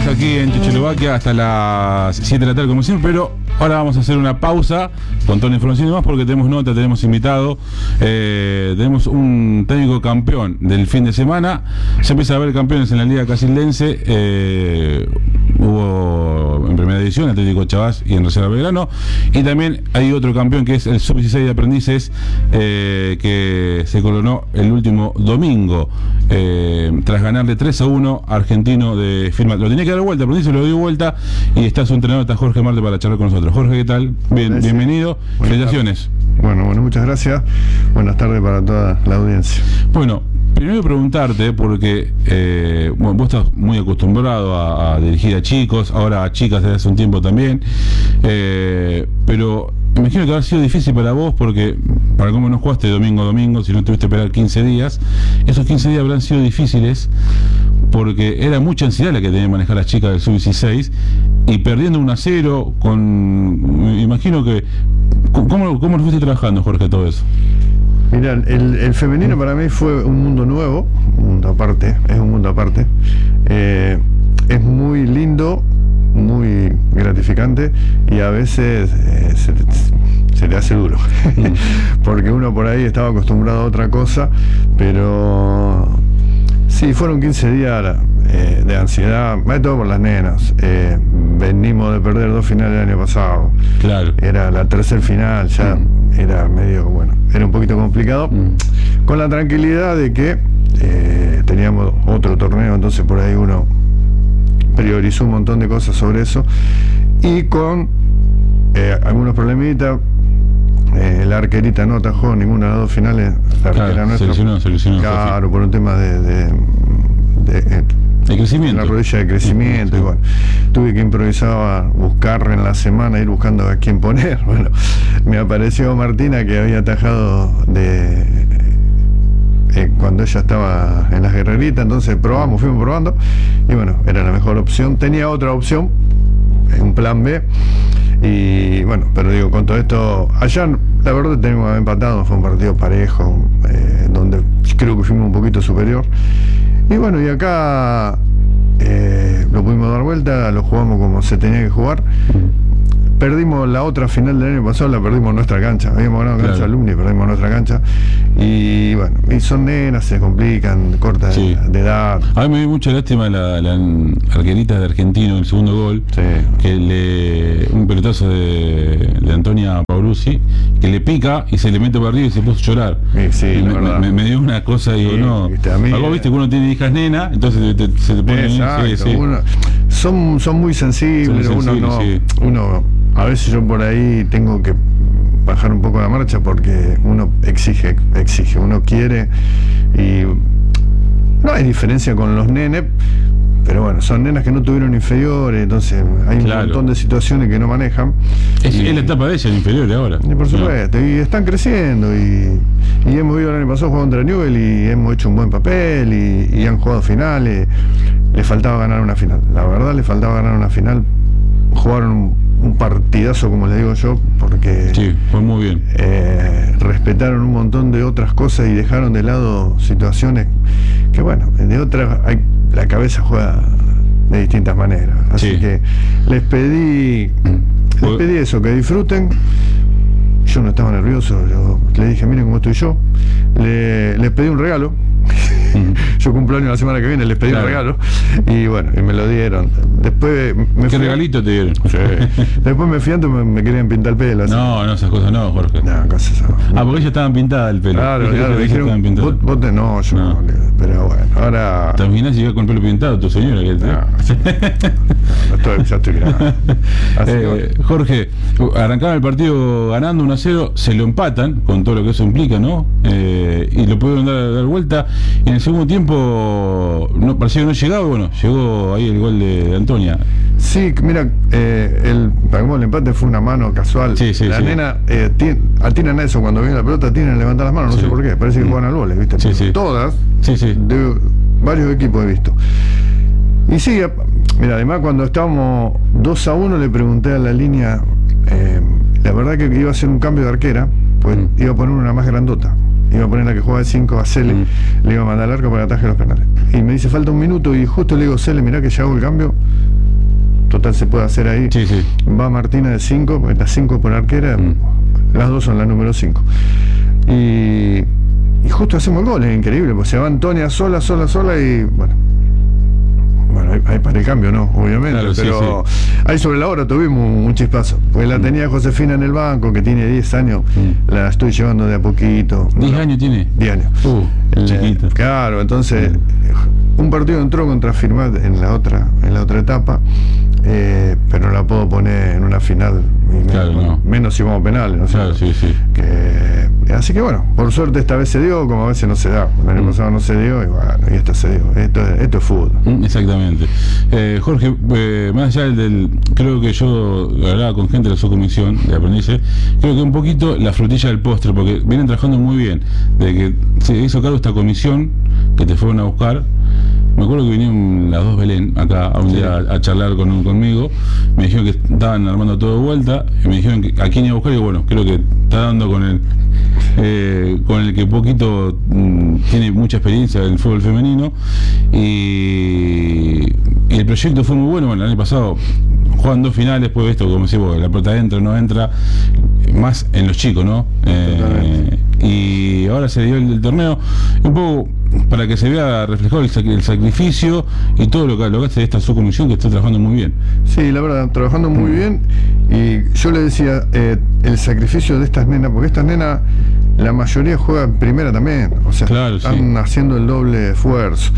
aquí en Checoslovaquia hasta las 7 de la tarde como siempre, pero ahora vamos a hacer una pausa con toda la información y demás porque tenemos nota, tenemos invitado, tenemos un técnico campeón del fin de semana. Se empieza a ver campeones en la Liga Casildense, hubo en primera división Atlético Chavás y en Reserva Belgrano, y también hay otro campeón que es el Sub-16 de Aprendices, que se coronó el último domingo tras ganarle 3-1 a Argentino de Firma. Lo tenía que dar vuelta, Aprendices lo dio vuelta y está su entrenador, está Jorge Marte para charlar con nosotros. Jorge, ¿qué tal? Bienvenido, felicitaciones. Bueno, muchas gracias. Buenas tardes para toda la audiencia. Bueno, primero preguntarte, porque vos estás muy acostumbrado a dirigir a chicos, ahora a chicas desde hace un tiempo también, pero me imagino que habrá sido difícil para vos, porque para cómo no jugaste domingo a domingo, si no tuviste que esperar 15 días, esos 15 días habrán sido difíciles, porque era mucha ansiedad la que tenían que manejar las chicas del Sub-16, y perdiendo 1-0, me imagino que... ¿Cómo lo fuiste trabajando, Jorge, todo eso? Mirá, el femenino para mí fue un mundo nuevo, un mundo aparte, es un mundo aparte. Es muy lindo, muy gratificante y a veces se le hace duro, porque uno por ahí estaba acostumbrado a otra cosa, pero sí, fueron 15 días de ansiedad, más de todo por las nenas. Venimos de perder 2 finales el año pasado. Claro. Era la tercer final, ya era medio, bueno, era un poquito complicado, con la tranquilidad de que teníamos otro torneo, entonces por ahí uno priorizó un montón de cosas sobre eso, y con algunos problemitas. La arquerita no atajó ninguna de las 2 finales. La arquera nuestra, seleccionó. Claro, por un tema de crecimiento. La rodilla de crecimiento, y bueno, tuve que improvisar, buscar en la semana, ir buscando a quién poner. Bueno, me apareció Martina, que había atajado cuando ella estaba en las guerreritas, entonces fuimos probando, y bueno, era la mejor opción. Tenía otra opción, un plan B, y bueno, pero digo, con todo esto, allá la verdad tenemos empatado, fue un partido parejo, donde creo que fuimos un poquito superior, y bueno, y acá lo pudimos dar vuelta, lo jugamos como se tenía que jugar. Perdimos la otra final del año pasado, la perdimos en nuestra cancha. Habíamos ganado cancha alumni, perdimos en nuestra cancha. Y bueno, y son nenas, se complican, cortas de edad. A mí me dio mucha lástima la arquerita de Argentino, el segundo gol, que un pelotazo de Antonia Paulucci, que le pica y se le mete para arriba y se puso a llorar. Sí, me dio una cosa, digo, no. Algo, viste que uno tiene hijas nenas, entonces se te pone... Exacto, son muy sensibles, uno a veces yo por ahí tengo que bajar un poco la marcha porque uno exige, uno quiere, y no hay diferencia con los nenes, pero bueno, son nenas que no tuvieron inferiores, entonces hay un montón de situaciones que no manejan. Es la etapa de ellas, inferiores ahora. Y por supuesto, y están creciendo, y hemos ido el año pasado jugando contra Newell y hemos hecho un buen papel, y han jugado finales. Le faltaba ganar una final, la verdad le faltaba ganar una final. Jugaron un partidazo, como le digo yo, porque fue muy bien. Respetaron un montón de otras cosas y dejaron de lado situaciones que, bueno, de otras la cabeza juega de distintas maneras. Así que les pedí eso, que disfruten. Yo no estaba nervioso, yo le dije, miren cómo estoy yo. Les pedí un regalo. Yo cumplo años la semana que viene, les pedí un regalo, y bueno, y me lo dieron. Después ¿Qué regalito te dieron? Después me fui, antes me querían pintar el pelo. Así. No, esas cosas no, Jorge. No, cosas no. Porque ellas estaban pintadas el pelo. Claro, me dijeron, no, pero bueno, ahora... Terminás y vas con el pelo pintado, tu señora. Ya estoy grande. Jorge, arrancaban el partido ganando 1-0, se lo empatan, con todo lo que eso implica, ¿no? Y lo pudieron dar vuelta. Y en el segundo tiempo parecía que no llegaba, y bueno, llegó ahí el gol de Antonia. Sí, mira, el empate fue una mano casual. La nena atinan eso cuando viene la pelota, atinan levantar las manos, no sé por qué, parece que juegan al vóley, ¿viste? Todas, de varios equipos he visto. Y sí, mira, además cuando estábamos 2-1 le pregunté a la línea, la verdad que iba a hacer un cambio de arquera, pues iba a poner una más grandota. Iba a poner la que juega de 5 a Cele, le iba a mandar al arco para que ataje los penales. Y me dice, falta un minuto, y justo le digo, Cele, mirá que ya hago el cambio, total se puede hacer ahí. Sí, sí. Va Martina de 5, porque las 5 por arquera, las dos son la número 5. Y justo hacemos el gol, es increíble, pues se va Antonia sola y bueno, ahí para el cambio, ¿no? Obviamente, claro, pero sí. ahí sobre la hora tuvimos un chispazo, porque la tenía Josefina en el banco, que tiene 10 años, la estoy llevando de a poquito. ¿10 años tiene? 10 años. Chiquita. Claro, entonces, un partido entró contra Firmat en la otra etapa, pero no la puedo poner en una final, y claro, menos si vamos a penales, ¿no? Claro, sí. Así que bueno, por suerte esta vez se dio, como a veces no se da. El año pasado no se dio, y bueno, y esta se dio. Esto es fútbol. Exactamente. Jorge, más allá creo que yo hablaba con gente de la subcomisión de aprendices, creo que un poquito la frutilla del postre, porque vienen trabajando muy bien, de que se hizo cargo esta comisión que te fueron a buscar. Me acuerdo que vinieron las dos Belén acá a un día a charlar conmigo. Me dijeron que estaban armando todo de vuelta. Y me dijeron que a quién iba a buscar. Y bueno, creo que está dando con el que poquito tiene mucha experiencia en el fútbol femenino. Y el proyecto fue muy bueno. Bueno, el año pasado juegan 2 finales, pues esto, como decís vos, la pelota entra o no entra, más en los chicos, ¿no? Y ahora se dio el torneo, un poco para que se vea reflejado el sacrificio y todo lo que hace esta subcomisión, que está trabajando muy bien. Sí, la verdad, trabajando muy bien. Y yo le decía, el sacrificio de estas nenas, porque estas nenas, la mayoría juega en primera también, o sea, claro, están haciendo el doble esfuerzo.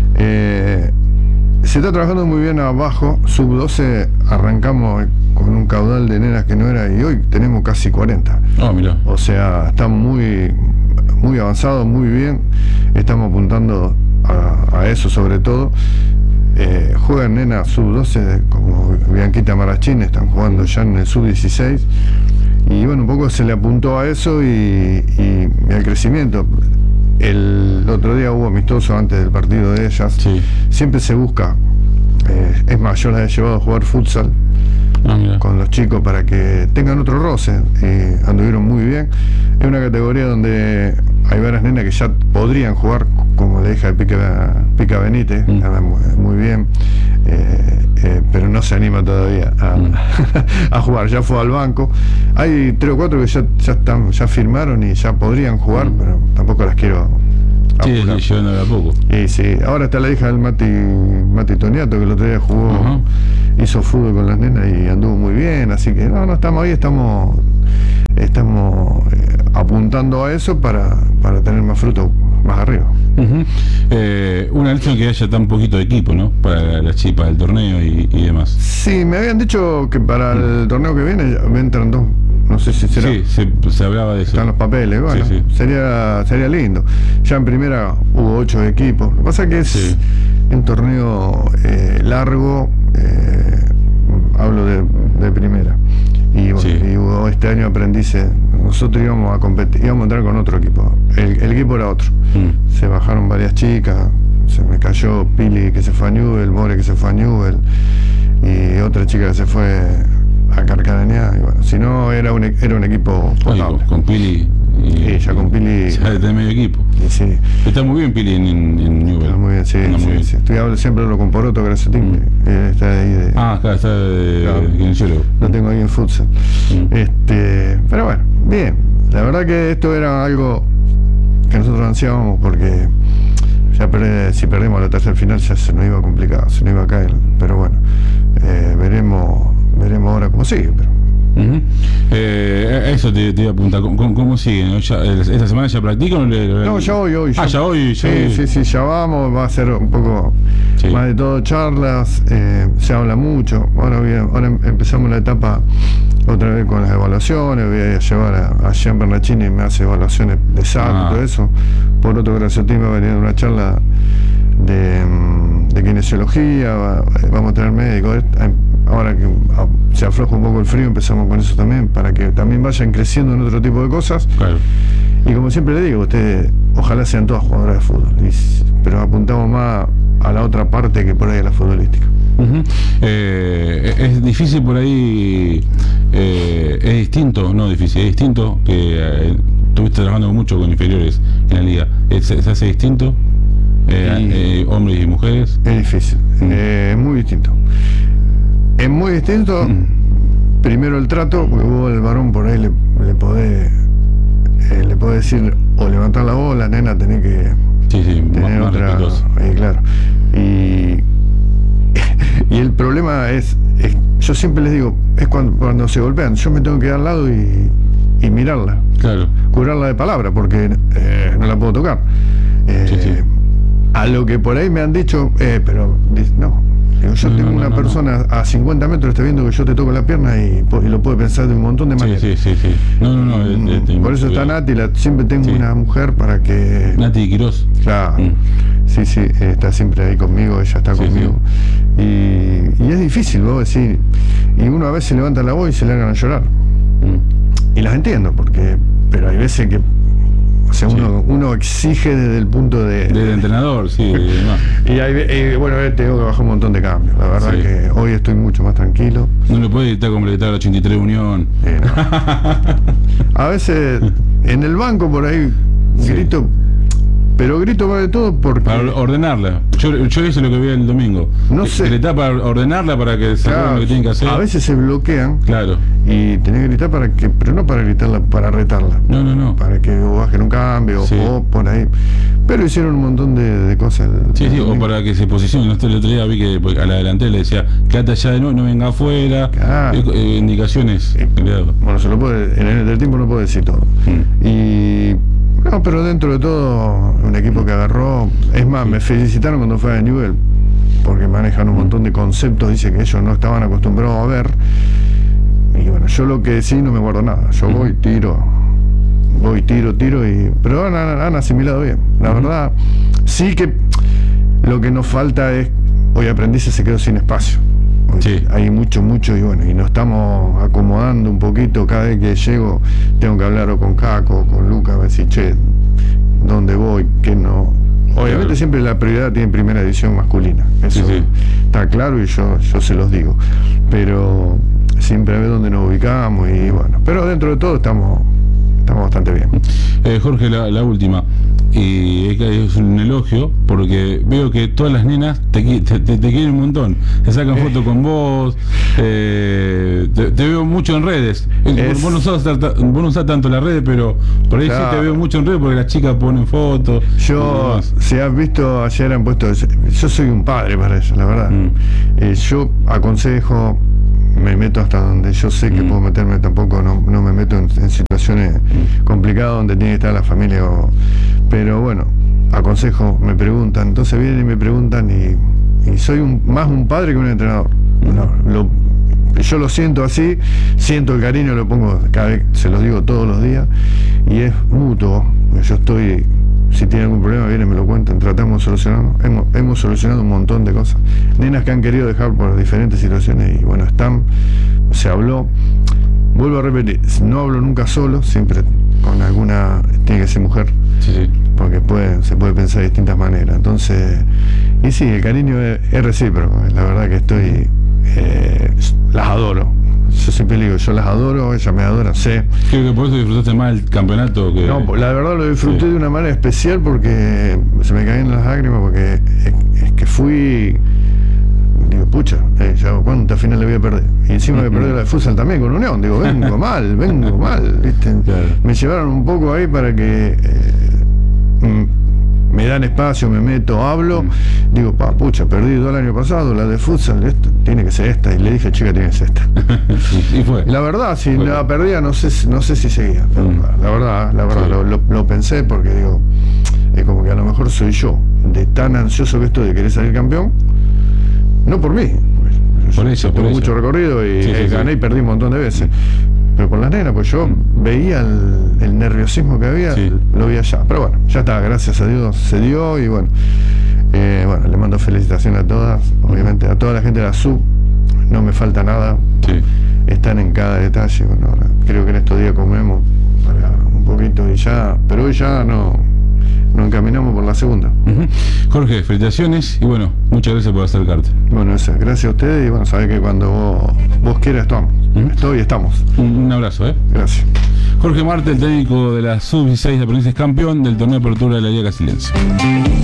Se está trabajando muy bien abajo. Sub-12 arrancamos con un caudal de nenas que no era, y hoy tenemos casi 40. Mirá. O sea, está muy avanzado, muy bien. Estamos apuntando a eso sobre todo. Juegan nenas sub-12 como Bianquita Marachín, están jugando ya en el sub-16. Y bueno, un poco se le apuntó a eso y al crecimiento. El otro día hubo amistoso antes del partido de ellas. Sí. Siempre se busca, es más, yo las he llevado a jugar futsal con los chicos para que tengan otro roce, y anduvieron muy bien. Es una categoría donde hay varias nenas que ya podrían jugar, como le dije a Pica Benítez, muy bien, pero no se anima todavía a jugar. Ya fue al banco. Hay 3 o 4 que ya firmaron y ya podrían jugar, pero tampoco las quiero apurar. Sí, llevándole a poco. Y sí, ahora está la hija del Mati Toniato, que el otro día jugó, hizo fútbol con las nenas y anduvo muy bien, así que no estamos ahí, estamos apuntando a eso para tener más fruto más arriba. Una lástima que haya tan poquito de equipo, ¿no? Para las chicas del torneo y demás. Sí, me habían dicho que para el torneo que viene entran 2. No sé si será. Sí, se hablaba de eso. Están los papeles, bueno, sí. Sería lindo. Ya en primera hubo 8 equipos. Lo que pasa es que es un torneo largo, hablo de primera. Y bueno, y hubo este año aprendices. Nosotros íbamos a competir, íbamos a entrar con otro equipo. El equipo era otro. Se bajaron varias chicas. Se me cayó Pili, que se fue a Newell, More, que se fue a Newell, y otra chica que se fue a Carcarañá. Y bueno, si no, era un equipo potable. Con Pili. Ya con Pili. Ya de medio equipo. Sí. Está muy bien Pili en Newell. Está muy bien, sí. Siempre hablo con Poroto Gracetín, está de ahí de. Acá está de kinesiólogo. Lo tengo ahí en futsal. Pero bueno, bien. La verdad que esto era algo que nosotros ansiábamos, porque si perdemos la tercera final ya se nos iba a complicar, se nos iba a caer. Pero bueno, veremos ahora cómo sigue. Eso te iba a preguntar, ¿cómo siguen? ¿Esta semana ya practican? No, ya hoy. Ya hoy. Sí, ya vamos, va a ser un poco más de todo charlas, se habla mucho. Bueno, bien, ahora empezamos la etapa otra vez con las evaluaciones. Voy a llevar a Jean Bernachini, me hace evaluaciones de salto y todo eso. Por otro, Graciotín va a venir una charla de kinesiología, vamos a tener médicos. Ahora que se afloja un poco el frío, empezamos con eso también, para que también vayan creciendo en otro tipo de cosas. Claro. Y como siempre le digo, ustedes ojalá sean todas jugadoras de fútbol, pero apuntamos más a la otra parte que por ahí a la futbolística. Es difícil por ahí, es distinto que estuviste trabajando mucho con inferiores en la liga. ¿Se hace distinto? Hombres y mujeres. Es difícil, es muy distinto. Es muy distinto. Primero el trato, porque vos el varón por ahí le podés decir o levantar la voz, la nena tenés que tener más otra. Claro. Y el problema es, yo siempre les digo, es cuando se golpean, yo me tengo que ir al lado y mirarla. Claro. Curarla de palabra, porque no la puedo tocar. A lo que por ahí me han dicho, pero no. Yo tengo una persona a 50 metros, está viendo que yo te toco la pierna y lo puede pensar de un montón de maneras. Sí. Por eso está Nati, siempre tengo una mujer para que... Nati Quirós. Claro. Sí, está siempre ahí conmigo, ella está conmigo. Y es difícil, vos decís. Y uno a veces levanta la voz y se le hagan a llorar. Y las entiendo, pero hay veces que... O sea, uno exige desde el punto del entrenador, y bueno, tengo que bajar un montón de cambios. La verdad que hoy estoy mucho más tranquilo. No le puede estar completar la 83 Unión. No. A veces en el banco por ahí grito, pero grito más de todo porque... Para ordenarla. Yo hice lo que vi el domingo. No sé. Gritar para ordenarla, para que sepan lo que tienen que hacer. A veces se bloquean. Claro. Y tenés que gritar pero no para gritarla, para retarla. No. Para que bajen un cambio o por ahí. Pero hicieron un montón de cosas. O para que se posicione. El otro día vi que a la delantera le decía, quédate allá de nuevo, no venga afuera. Claro. Indicaciones. Bueno, en el tiempo no puedo decir todo. No, pero dentro de todo, un equipo que agarró. Es más, me felicitaron cuando fue a Newell, porque manejan un montón de conceptos, dice que ellos no estaban acostumbrados a ver. Y bueno, yo lo que sí no me guardo nada. Yo voy, tiro, pero han asimilado bien. La verdad, sí que lo que nos falta es, hoy Aprendices se quedó sin espacio. Hay mucho, y bueno, y nos estamos acomodando un poquito. Cada vez que llego tengo que hablar o con Caco o con Luca, a ver si, ¿dónde voy? ¿Qué no? Obviamente siempre la prioridad tiene primera división masculina, eso está claro y yo se los digo, pero siempre a ver dónde nos ubicamos y bueno, pero dentro de todo estamos bastante bien. Jorge, la última, y es un elogio porque veo que todas las nenas te quieren un montón, te sacan fotos con vos, te veo mucho en redes. Vos no usás tanto las redes, pero por ahí sí te veo mucho en redes porque las chicas ponen fotos. Si has visto, ayer han puesto, yo soy un padre para ellos, la verdad. Yo aconsejo, me meto hasta donde yo sé que puedo meterme, tampoco no me meto en situaciones complicadas donde tiene que estar la familia pero bueno, aconsejo, me preguntan, entonces vienen y me preguntan y soy más un padre que un entrenador. Yo lo siento así, siento el cariño, lo pongo cada vez, se los digo todos los días y es mutuo. Yo estoy, si tiene algún problema vienen, me lo cuentan, tratamos de solucionarlo. Hemos solucionado un montón de cosas. Nenas que han querido dejar por diferentes situaciones y bueno, se habló. Vuelvo a repetir, no hablo nunca solo, siempre con alguna, tiene que ser mujer, porque se puede pensar de distintas maneras. Entonces, y sí, el cariño es recíproco, la verdad que las adoro. Yo siempre le digo, yo las adoro, ellas me adoran, sé. Creo que por eso disfrutaste más el campeonato que... No, la verdad lo disfruté de una manera especial porque se me caían las lágrimas, porque es que fui... Digo, pucha, ¿cuántas finales le voy a perder? Y encima voy a perder la de futsal también con Unión. Digo, vengo mal, ¿viste? Claro. Me llevaron un poco ahí para que me dan espacio, me meto, hablo. Digo, pucha, perdí 2 el año pasado, la de futsal, esto tiene que ser esta. Y le dije, chica, tiene que ser esta. Y fue. La verdad, si la perdía, no sé si seguía. Pero la verdad, lo pensé porque digo, es como que a lo mejor soy yo, de tan ansioso que estoy de querer salir campeón. No por mí, yo tengo mucho recorrido y gané y perdí un montón de veces, pero por las nenas, pues yo veía el nerviosismo que había, lo vi allá, pero bueno, ya está, gracias a Dios se dio y bueno, le mando felicitaciones a todas, obviamente a toda la gente de la sub, no me falta nada, están en cada detalle, bueno, ahora, creo que en estos días comemos para un poquito y ya, pero hoy ya nos encaminamos por la segunda. Jorge, felicitaciones y bueno, muchas gracias por acercarte. Bueno, gracias a ustedes y bueno, sabés que cuando vos quieras estamos. Un abrazo, Gracias. Jorge Marte, el técnico de la Sub-16 de Aprendices, campeón del torneo de apertura de la Liga Casilense.